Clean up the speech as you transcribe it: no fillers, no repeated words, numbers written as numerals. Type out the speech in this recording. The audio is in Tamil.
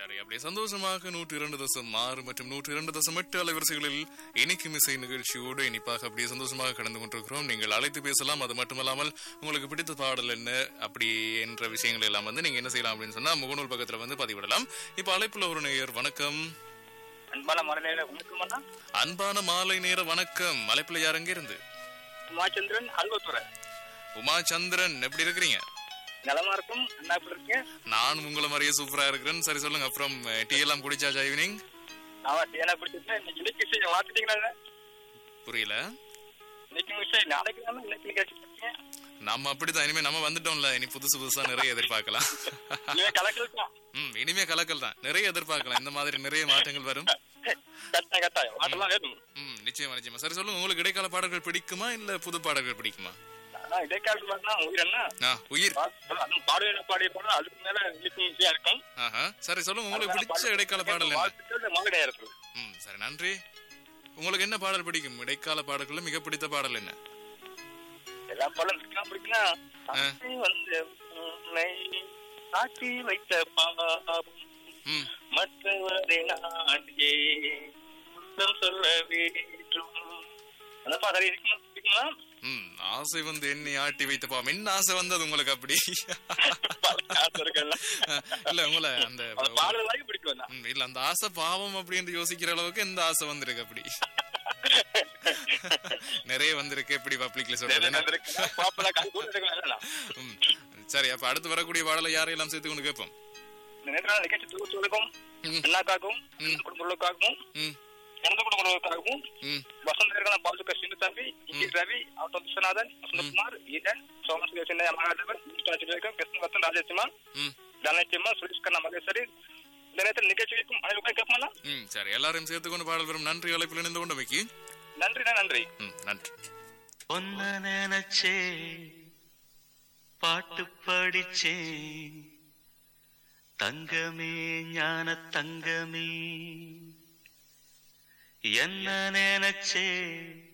சரி, அப்படியே சந்தோஷமாக 102.6 மற்றும் 102.8 அலைவரிசைகளில் இனிக்கும் இசை நிகழ்ச்சியோடு இனிப்பாக அப்படியே சந்தோஷமாக கடந்து கொண்டிருக்கிறோம். நீங்கள் அழைத்து பேசலாம். அது மட்டுமல்லாமல் உங்களுக்கு பிடித்த பாடல் என்ன அப்படி என்ற விஷயங்கள் எல்லாம் நீங்க என்ன செய்யலாம் அப்படின்னு சொன்னா முகநூல் பக்கத்துல பதிவிடலாம். இப்ப அழைப்புல ஒரு நேயர். வணக்கம். அன்பான மாலை நேர வணக்கம். அழைப்புல யார் அங்க இருந்து? உமாச்சந்திரன் அல்வத்துறை. உமாச்சந்திரன், எப்படி இருக்கிறீங்க? நலமா இருக்கும். என்ன இருக்கீங்க? நானும் உங்களை மாதிரியே சூப்பரா இருக்கிறேன். சரி, சொல்லுங்க. அப்புறம் டீ எல்லாம் குடிச்சாச்சா ஈவினிங்? ஆமா, டீ எல்லாம் குடிச்சிட்டு இன்னைக்கு விஷயம் மாத்திட்டீங்களா? புரியல. இன்னைக்கு விஷயம் நாளைக்கு இன்னைக்கு நிகழ்ச்சி போட்டீங்க. நம்ம அப்படிதான். இனிமே நம்ம வந்துட்டோம்ல, இனி புதுசா நிறைய எதிர்பார்க்கலாம். இனிமே கலக்கல் தான், நிறைய எதிர்பார்க்கலாம். இந்த மாதிரி நிறைய மாற்றங்கள் வரும். நிச்சயமா நிச்சயமா. சரி, சொல்லுங்க. உங்களுக்கு இடைக்கால பாடல்கள் பிடிக்குமா இல்ல புது பாடல்கள் பிடிக்குமா? உயிர் பாடிய பாடல் அதுக்கு மேல இருக்கும். சரி, சொல்லுங்க. உங்களுக்கு பிடிச்ச இடைக்கால பாடல் சரி, நன்றி. உங்களுக்கு என்ன பாடல் பிடிக்கும்? இடைக்கால பாடல்கள் மிக பிடித்த பாடல் என்ன? எல்லா பாடலும் பிடிக்கும். காட்டி வைத்த பாவம் மற்றவரை நாடியே சொல்ல வேண்டும். அந்த பாடல் இருக்குங்களா? ஆசை என்னை ஆட்டி வைத்த பாவம். என்ன ஆசை வந்தது உங்களுக்கு அப்படி? இல்ல உங்களை அந்த பாடல் பிடிக்கும். இல்ல அந்த ஆசை பாவம் அப்படின்னு யோசிக்கிற அளவுக்கு எந்த ஆசை வந்திருக்கு அப்படி? நிறைய வந்திருக்கு. எப்படி பப்ளிக்ல சொல்றது? சரி, அப்ப அடுத்து வரக்கூடிய பாடலை யாரையெல்லாம் சேர்த்து கொண்டு கேட்போம்? நிகழ்ச்சி தொகுப்புகளுக்கும் அண்ணாக்காகவும் குடும்பங்களுக்காகவும் இறந்த குடும்பங்களுக்காகவும் வசந்த பாதுகா சிந்து தம்பி, ரவி, ஆட்டோ விஸ்வநாதன், வசந்தகுமார், ஈடன், சோமசுரேசன், மகாதேவன், கிருஷ்ணவர்த்தன், ராஜேசிமான், தனச்சிம்மா, சுரேஷ்கண்ணா, மகேஸ்வரி இந்த நேரத்தில் நிகழ்ச்சிக்கும் அனைவருக்கும் கேட்போம்னா? சரி, எல்லாரையும் சேர்த்துக்கொண்டு பாடல் வரும். நன்றி. அழைப்பில் இணைந்து கொண்டு வைக்கி. நன்றி. நன்றி. ஒன்ன நினைச்சே பாட்டு படிச்சே தங்கமே ஞான தங்கமே என்ன நினைச்சே